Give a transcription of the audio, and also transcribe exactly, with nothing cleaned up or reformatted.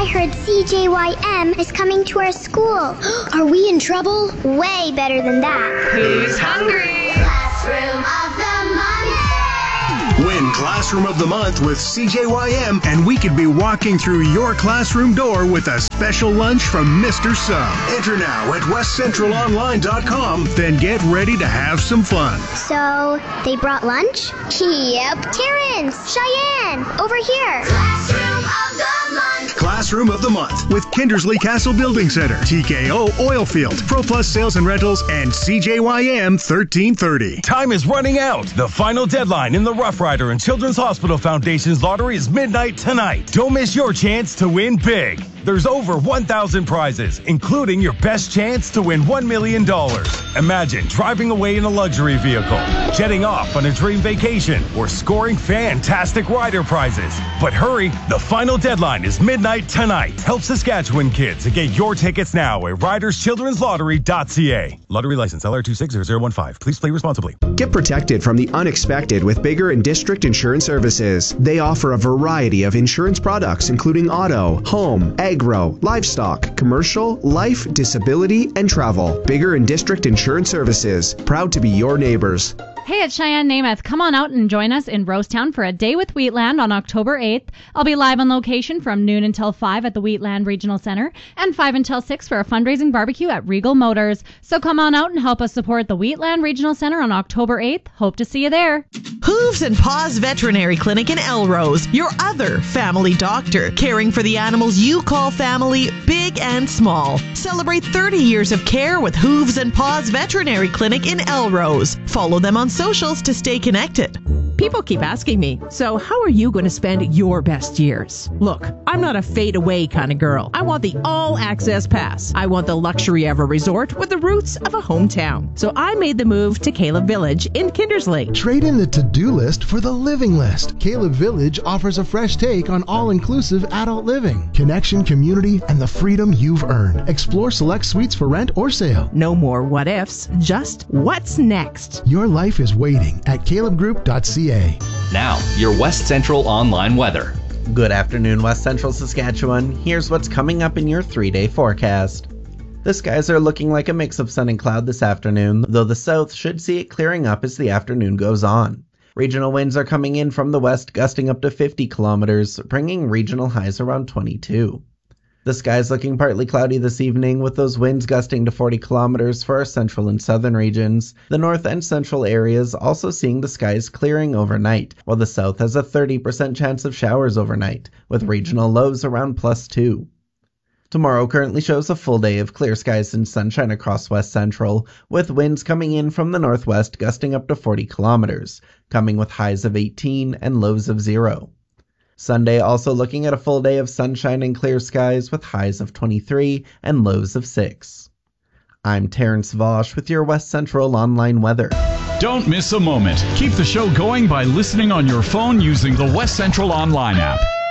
I heard C J Y M is coming to our school. Are we in trouble? Way better than that. Who's hungry? Classroom of the Month. Win Classroom of the Month with C J Y M, and we could be walking through your classroom door with a special lunch from Mister Sub. Enter now at west central online dot com, then get ready to have some fun. So, they brought lunch? Yep. Terrence, Cheyenne, over here. Classroom of the Month. Classroom of the Month with Kindersley Castle Building Center, T K O Oilfield, ProPlus Sales and Rentals, and C J Y M thirteen thirty. Time is running out. The final deadline in the Rough Rider and Children's Hospital Foundation's lottery is midnight tonight. Don't miss your chance to win big. There's over one thousand prizes, including your best chance to win one million dollars. Imagine driving away in a luxury vehicle, jetting off on a dream vacation, or scoring fantastic rider prizes. But hurry, the final deadline is midnight tonight. Help Saskatchewan kids and get your tickets now at riders children's lottery dot c a. Lottery license L R two six zero zero one five. Please play responsibly. Get protected from the unexpected with Bigger and District Insurance Services. They offer a variety of insurance products, including auto, home, agro, livestock, commercial, life, disability, and travel. Bigger and District Insurance Services. Proud to be your neighbors. Hey, it's Cheyenne Namath. Come on out and join us in Rosetown for a day with Wheatland on October eighth. I'll be live on location from noon until five at the Wheatland Regional Center and five until six for a fundraising barbecue at Regal Motors. So come on out and help us support the Wheatland Regional Center on October eighth. Hope to see you there. Hooves and Paws Veterinary Clinic in Elrose, your other family doctor, caring for the animals you call family, big and small. Celebrate thirty years of care with Hooves and Paws Veterinary Clinic in Elrose. Follow them on socials to stay connected. People keep asking me, so how are you going to spend your best years? Look, I'm not a fade away kind of girl. I want the all access pass. I want the luxury of a resort with the roots of a hometown. So I made the move to Caleb Village in Kindersley. Trade in the to-do list for the living list. Caleb Village offers a fresh take on all-inclusive adult living, connection, community, and the freedom you've earned. Explore select suites for rent or sale. No more what ifs, just what's next. Your life is waiting at caleb group dot c a. Now, your West Central online weather. Good afternoon, West Central Saskatchewan. Here's what's coming up in your three-day forecast. The skies are looking like a mix of sun and cloud this afternoon, though the south should see it clearing up as the afternoon goes on. Regional winds are coming in from the west, gusting up to fifty kilometers, bringing regional highs around twenty-two. The sky's looking partly cloudy this evening, with those winds gusting to forty kilometers for our central and southern regions. The north and central areas also seeing the skies clearing overnight, while the south has a thirty percent chance of showers overnight, with regional lows around plus two. Tomorrow currently shows a full day of clear skies and sunshine across West Central, with winds coming in from the northwest gusting up to forty kilometers, coming with highs of eighteen and lows of zero. Sunday also looking at a full day of sunshine and clear skies with highs of twenty-three and lows of six. I'm Terrence Vosch with your West Central online weather. Don't miss a moment. Keep the show going by listening on your phone using the West Central online app.